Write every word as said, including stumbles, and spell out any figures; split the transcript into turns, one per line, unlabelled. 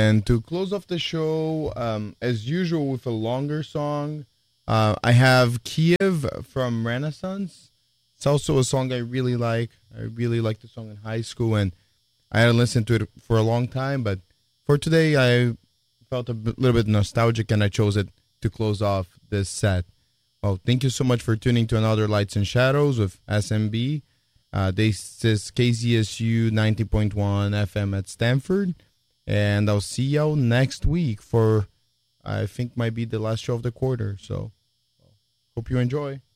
And to close off the show, um, as usual with a longer song, uh, I have Kiev from Renaissance. It's also a song I really like. I really liked the song in high school, and I hadn't listened to it for a long time. But for today, I felt a bit, little bit nostalgic, and I chose it to close off this set. Well, thank you so much for tuning to another Lights and Shadows with S M B. Uh, this is K Z S U ninety point one F M at Stanford. And I'll see y'all next week for, I think, might be the last show of the quarter. So, hope you enjoy.